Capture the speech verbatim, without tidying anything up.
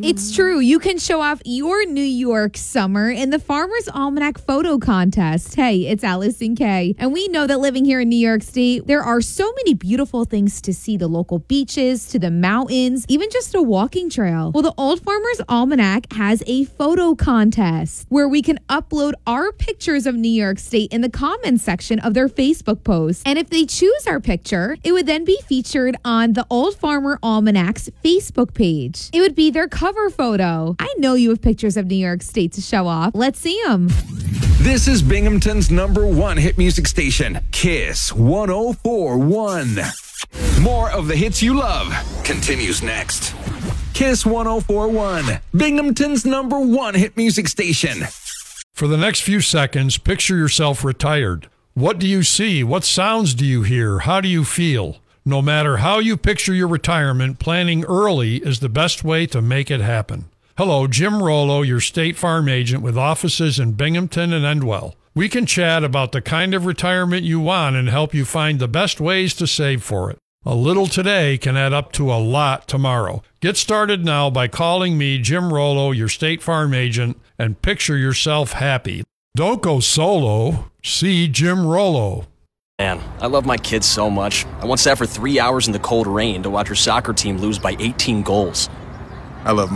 It's true. You can show off your New York summer in the Farmer's Almanac photo contest. Hey, it's Allison Kay. And we know that living here in New York State, there are so many beautiful things to see, the local beaches to the mountains, even just a walking trail. Well, the Old Farmer's Almanac has a photo contest where we can upload our pictures of New York State in the comments section of their Facebook post. And if they choose our picture, it would then be featured on the Old Farmer Almanac's Facebook page. It would be their cover photo. I know you have pictures of New York State to show off. Let's see them. This is Binghamton's number one hit music station, Kiss one oh four point one. More of the hits you love continues next. Kiss one oh four point one, Binghamton's number one hit music station. For the next few seconds, picture yourself retired. What do you see? What sounds do you hear? How do you feel? No matter how you picture your retirement, planning early is the best way to make it happen. Hello, Jim Rollo, your State Farm agent with offices in Binghamton and Endwell. We can chat about the kind of retirement you want and help you find the best ways to save for it. A little today can add up to a lot tomorrow. Get started now by calling me, Jim Rollo, your State Farm agent, and picture yourself happy. Don't go solo. See Jim Rollo. Man, I love my kids so much. I once sat for three hours in the cold rain to watch her soccer team lose by eighteen goals. I love